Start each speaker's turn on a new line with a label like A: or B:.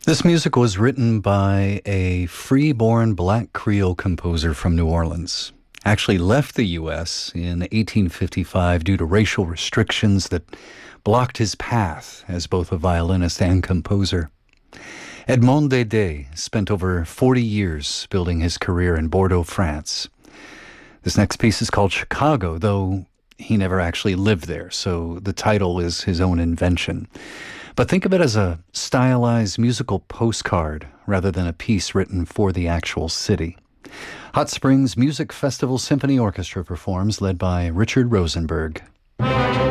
A: This music was written by a free-born black Creole composer from New Orleans. Actually left the U.S. in 1855 due to racial restrictions that blocked his path as both a violinist and composer. Edmond Dédé spent over 40 years building his career in Bordeaux, France. This next piece is called Chicago, though he never actually lived there, so the title is his own invention. But think of it as a stylized musical postcard rather than a piece written for the actual city. Hot Springs Music Festival Symphony Orchestra performs, led by Richard Rosenberg.